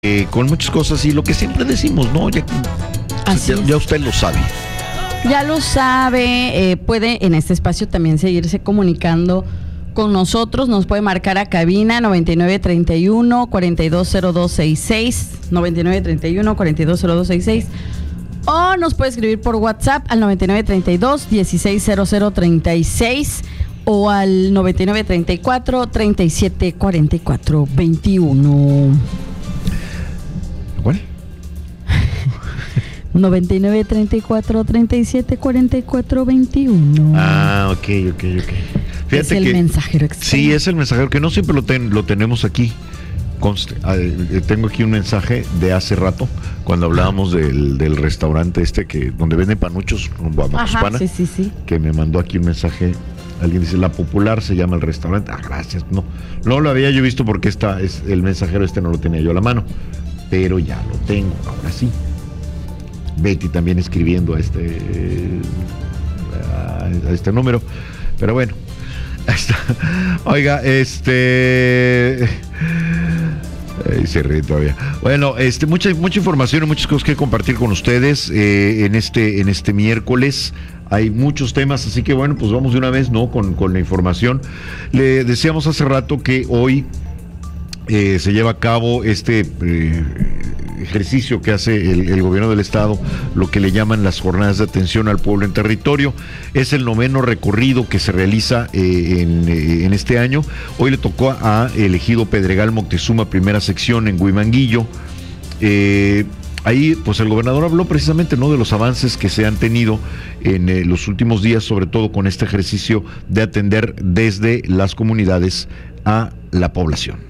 con muchas cosas y lo que siempre decimos, ¿no? Ya usted lo sabe. Ya lo sabe, puede en este espacio también seguirse comunicando con nosotros, nos puede marcar a cabina 9931-420266, 9931-420266, o nos puede escribir por WhatsApp al 9932-160036 o al 9934-374421. ¿Cuál? 9934-374421. Ah, ok. Fíjate es el mensajero externo. Sí, es el mensajero, que no siempre lo tenemos aquí. Tengo aquí un mensaje de hace rato, cuando hablábamos del restaurante donde venden panuchos rumbo a Macuspana. Sí. Que me mandó aquí un mensaje. Alguien dice, La Popular se llama el restaurante. Gracias. No lo había yo visto porque el mensajero no lo tenía yo a la mano. Pero ya lo tengo, ahora sí. Betty también escribiendo a este número. Pero bueno, ahí está. Oiga, se ríe todavía. Bueno, mucha información y muchas cosas que compartir con ustedes en este miércoles. Hay muchos temas, así que bueno, pues vamos de una vez, ¿no? Con la información. Le decíamos hace rato que hoy se lleva a cabo ejercicio que hace el gobierno del estado, lo que le llaman las jornadas de atención al pueblo en territorio. Es el 9º recorrido que se realiza en este año. Hoy le tocó a Ejido Pedregal Moctezuma, primera sección en Huimanguillo. Ahí pues el gobernador habló precisamente, ¿no?, de los avances que se han tenido en los últimos días, sobre todo con este ejercicio de atender desde las comunidades a la población.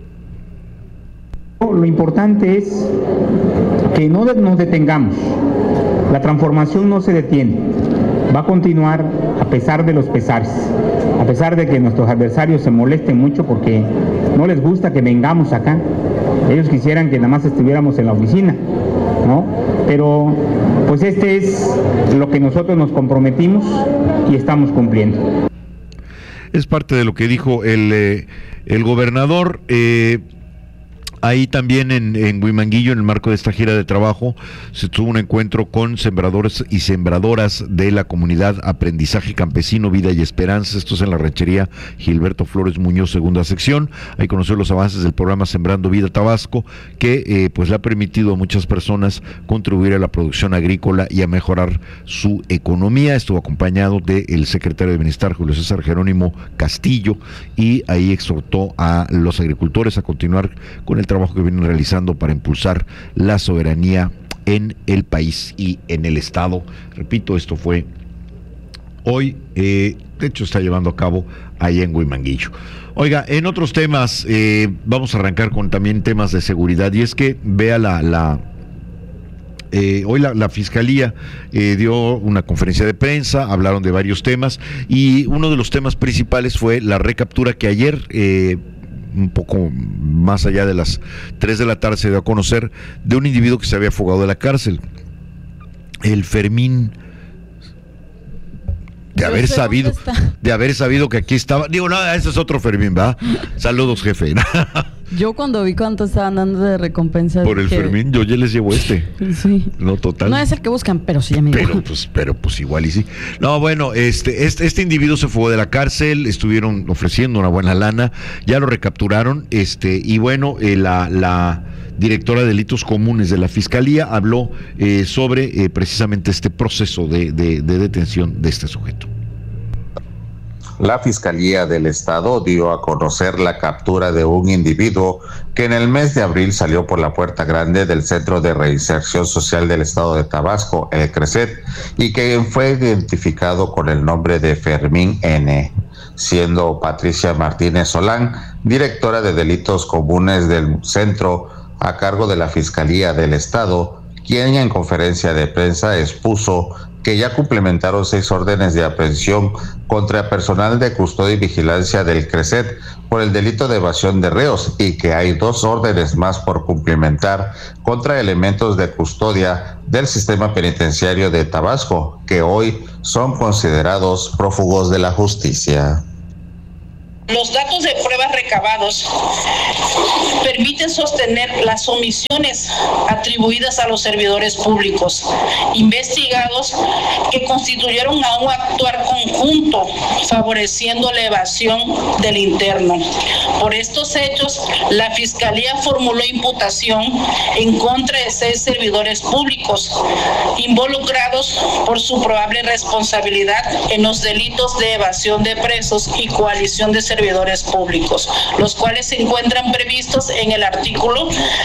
Lo importante es que no nos detengamos. La transformación no se detiene. Va a continuar a pesar de los pesares, a pesar de que nuestros adversarios se molesten mucho porque no les gusta que vengamos acá. Ellos quisieran que nada más estuviéramos en la oficina, ¿no? Pero pues es lo que nosotros nos comprometimos y estamos cumpliendo. Es parte de lo que dijo el gobernador. Ahí también en Huimanguillo, en el marco de esta gira de trabajo, se tuvo un encuentro con sembradores y sembradoras de la comunidad Aprendizaje Campesino, Vida y Esperanza. Esto es en la ranchería Gilberto Flores Muñoz, segunda sección. Ahí conoció los avances del programa Sembrando Vida Tabasco, que pues le ha permitido a muchas personas contribuir a la producción agrícola y a mejorar su economía. Estuvo acompañado del secretario de Bienestar, Julio César Jerónimo Castillo, y ahí exhortó a los agricultores a continuar con el trabajo que vienen realizando para impulsar la soberanía en el país y en el estado. Repito, esto fue hoy, de hecho está llevando a cabo allá en Huimanguillo. Oiga, en otros temas, vamos a arrancar con también temas de seguridad, y es que vea hoy la Fiscalía dio una conferencia de prensa, hablaron de varios temas, y uno de los temas principales fue la recaptura que ayer, un poco más allá de las 3 de la tarde, se dio a conocer de un individuo que se había fugado de la cárcel, el Fermín. De haber sabido que aquí estaba. Digo, no, ese es otro Fermín, ¿verdad? Saludos, jefe. Yo cuando vi cuánto estaban dando de recompensa. Por el Fermín, yo ya les llevo Sí. No, total. No es el que buscan, pero sí, amigo. Pero pues igual y sí. No, bueno, este individuo se fugó de la cárcel, estuvieron ofreciendo una buena lana, ya lo recapturaron, y bueno, la directora de Delitos Comunes de la Fiscalía habló sobre precisamente este proceso de detención de este sujeto. La Fiscalía del Estado dio a conocer la captura de un individuo que en el mes de abril salió por la puerta grande del Centro de Reinserción Social del Estado de Tabasco, el CRECET, y que fue identificado con el nombre de Fermín N., siendo Patricia Martínez Solán, directora de Delitos Comunes del centro, a cargo de la Fiscalía del Estado, quien en conferencia de prensa expuso que ya cumplimentaron 6 órdenes de aprehensión contra personal de custodia y vigilancia del CRECET por el delito de evasión de reos, y que hay 2 órdenes más por cumplimentar contra elementos de custodia del sistema penitenciario de Tabasco, que hoy son considerados prófugos de la justicia. Los datos de pruebas recabados permiten sostener las omisiones atribuidas a los servidores públicos investigados que constituyeron a un actuar conjunto favoreciendo la evasión del interno. Por estos hechos, la Fiscalía formuló imputación en contra de 6 servidores públicos involucrados por su probable responsabilidad en los delitos de evasión de presos y coalición de servidores públicos, los cuales se encuentran previstos en el artículo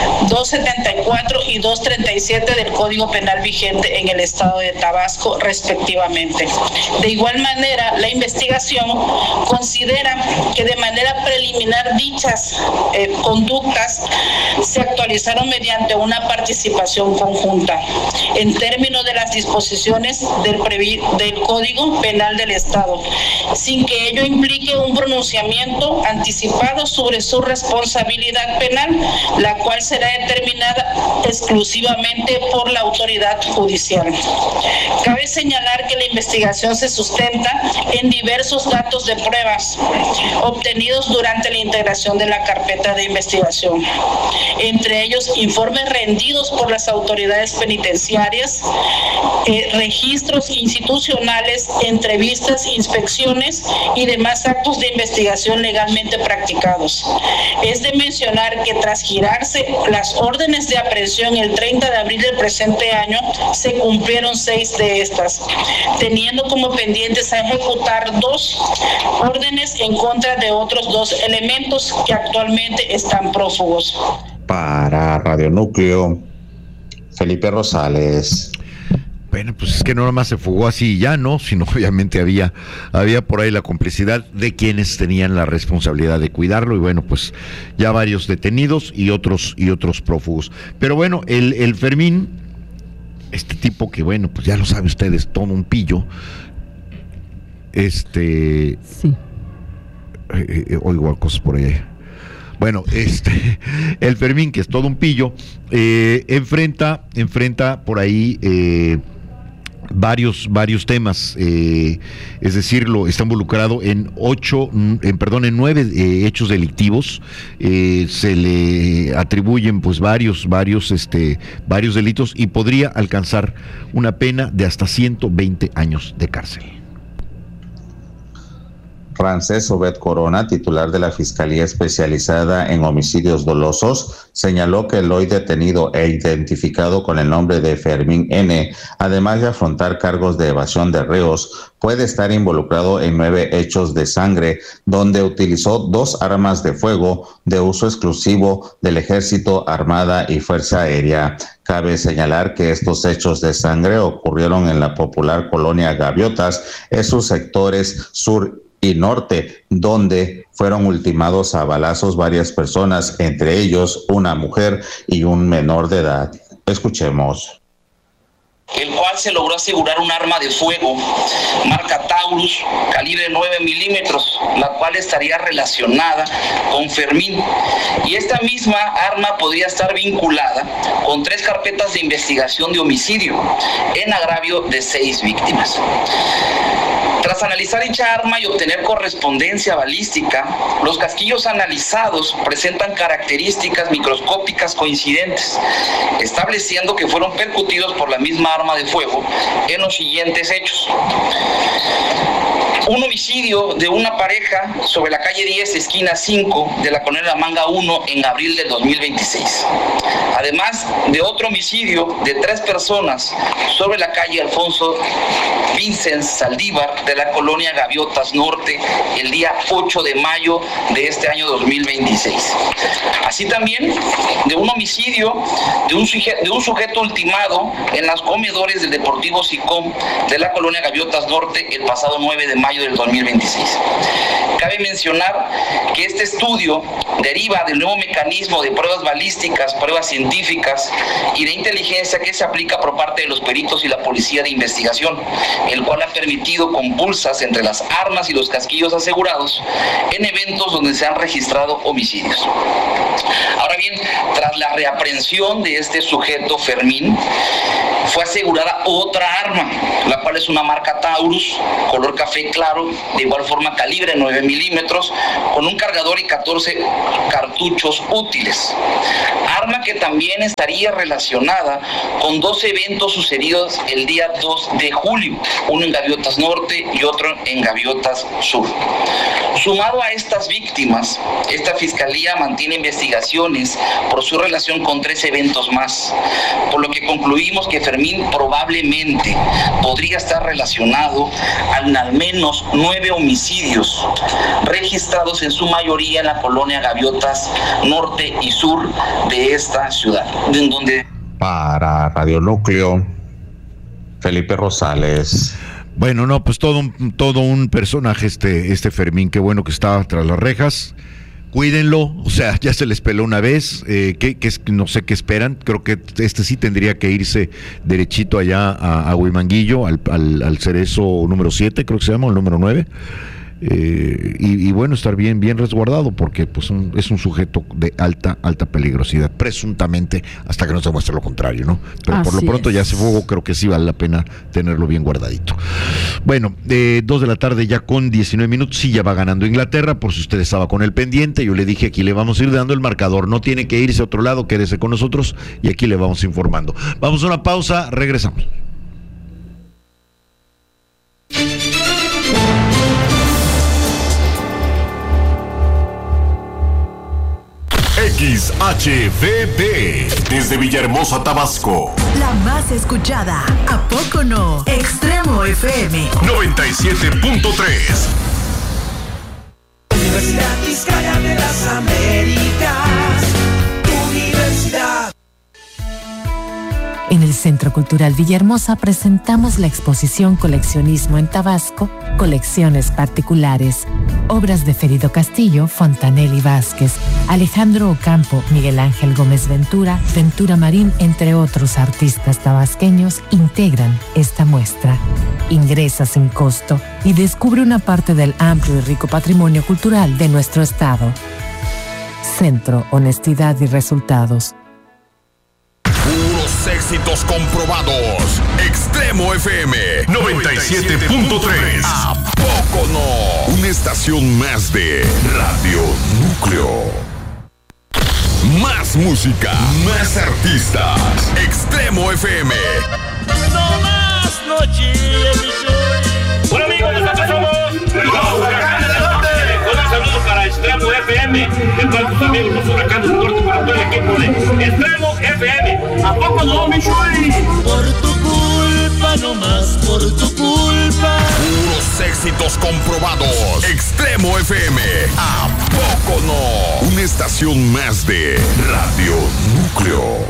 274 y 237 del Código Penal vigente en el estado de Tabasco, respectivamente. De igual manera, la investigación considera que de manera preliminar dichas conductas se actualizaron mediante una participación conjunta en términos de las disposiciones del Código Penal del Estado, sin que ello implique un pronunciamiento anticipado sobre su responsabilidad penal, la cual será determinada exclusivamente por la autoridad judicial. Cabe señalar que la investigación se sustenta en diversos datos de pruebas obtenidos durante la integración de la carpeta de investigación, entre ellos informes rendidos por las autoridades penitenciarias, registros institucionales, entrevistas, inspecciones y demás actos de investigación legalmente practicados. Es de mencionar que tras girarse las órdenes de aprehensión el 30 de abril del presente año, se cumplieron 6 de estas, teniendo como pendientes a ejecutar 2 órdenes en contra de otros 2 elementos que actualmente están prófugos. Para Radio Núcleo, Felipe Rosales. Bueno, pues es que no nomás se fugó así y ya, ¿no? Sino obviamente había por ahí la complicidad de quienes tenían la responsabilidad de cuidarlo, y bueno, pues ya varios detenidos y otros prófugos. Pero bueno, el Fermín, este tipo que bueno, pues ya lo sabe ustedes, todo un pillo. Sí. Oigo cosas por ahí. Bueno, el Fermín, que es todo un pillo, enfrenta por ahí varios temas, es decir, está involucrado en 9 hechos delictivos. Se le atribuyen pues varios delitos y podría alcanzar una pena de hasta 120 años de cárcel. Ramsés Obed Corona, titular de la Fiscalía Especializada en Homicidios Dolosos, señaló que el hoy detenido e identificado con el nombre de Fermín N., además de afrontar cargos de evasión de reos, puede estar involucrado en 9 hechos de sangre, donde utilizó 2 armas de fuego de uso exclusivo del Ejército, Armada y Fuerza Aérea. Cabe señalar que estos hechos de sangre ocurrieron en la popular colonia Gaviotas, en sus sectores sur y norte, donde fueron ultimados a balazos varias personas, entre ellos una mujer y un menor de edad. Escuchemos. El cual se logró asegurar un arma de fuego marca Taurus, calibre 9 milímetros, la cual estaría relacionada con Fermín. Y esta misma arma podría estar vinculada con 3 carpetas de investigación de homicidio en agravio de 6 víctimas. Tras analizar dicha arma y obtener correspondencia balística, los casquillos analizados presentan características microscópicas coincidentes, estableciendo que fueron percutidos por la misma arma de fuego en los siguientes hechos. Un homicidio de una pareja sobre la calle 10, esquina 5 de la colonia La Manga 1 en abril del 2026. Además de otro homicidio de 3 personas sobre la calle Alfonso Vicens Saldívar de la colonia Gaviotas Norte el día 8 de mayo de este año 2026. Así también de un homicidio de un sujeto ultimado en los comedores del Deportivo Sicom de la colonia Gaviotas Norte el pasado 9 de mayo del 2026. Cabe mencionar que este estudio deriva del nuevo mecanismo de pruebas balísticas, pruebas científicas y de inteligencia que se aplica por parte de los peritos y la policía de investigación, el cual ha permitido compulsas entre las armas y los casquillos asegurados en eventos donde se han registrado homicidios. Ahora bien, tras la reaprehensión de este sujeto Fermín, fue asegurada otra arma, la cual es una marca Taurus, color café claro, disparo, de igual forma calibre 9 milímetros, con un cargador y 14 cartuchos útiles. Arma que también estaría relacionada con 2 eventos sucedidos el día 2 de julio, uno en Gaviotas Norte y otro en Gaviotas Sur. Sumado a estas víctimas, esta fiscalía mantiene investigaciones por su relación con 3 eventos más, por lo que concluimos que Fermín probablemente podría estar relacionado al menos 9 homicidios registrados en su mayoría en la colonia Gaviotas Norte y Sur de esta ciudad, en donde... Para Radio Núcleo, Felipe Rosales. Bueno, no, pues todo un personaje este Fermín, qué bueno que está tras las rejas. Cuídenlo, o sea, ya se les peló una vez, no sé qué esperan, creo que sí tendría que irse derechito allá a Huimanguillo, al Cerezo número 7, creo que se llama, o el número 9. Y bueno, estar bien resguardado, porque pues es un sujeto de alta peligrosidad, presuntamente, hasta que no se muestre lo contrario, ¿no? Pero por lo pronto ya se fugó, creo que sí vale la pena tenerlo bien guardadito. Bueno, 2 de la tarde ya con 19 minutos, sí, ya va ganando Inglaterra, por si usted estaba con el pendiente, yo le dije, aquí le vamos a ir dando el marcador, no tiene que irse a otro lado, quédese con nosotros y aquí le vamos informando. Vamos a una pausa, regresamos. XHVP, desde Villahermosa, Tabasco. La más escuchada, ¿a poco no? Extremo FM 97.3. Universidad Vizcaya de las Américas, Universidad. En el Centro Cultural Villahermosa presentamos la exposición Coleccionismo en Tabasco, Colecciones Particulares, obras de Ferido Castillo, Fontanelli Vázquez, Alejandro Ocampo, Miguel Ángel Gómez Ventura, Ventura Marín, entre otros artistas tabasqueños, integran esta muestra. Ingresa sin costo y descubre una parte del amplio y rico patrimonio cultural de nuestro estado. Centro, Honestidad y Resultados. Puros éxitos comprobados. Extremo FM 97.3. ¿A poco no? Una estación más de Radio Núcleo. Más música, más artistas. Extremo FM. No más noches. Hola amigos, nosotros somos los Huracanes del Norte. Un saludo para Extremo FM, de todos tus amigos los Huracanes del Norte, para todo el equipo de Extremo FM. ¿A poco no, mi Chuy? Por tu culpa, no más por tu culpa. Puros éxitos comprobados. Extremo FM. ¿A poco no? Una estación más de Radio Núcleo.